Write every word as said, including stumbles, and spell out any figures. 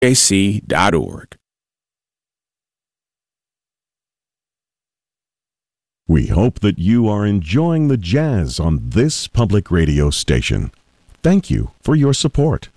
A C dot org. We hope that you are enjoying the jazz on this public radio station. Thank you for your support.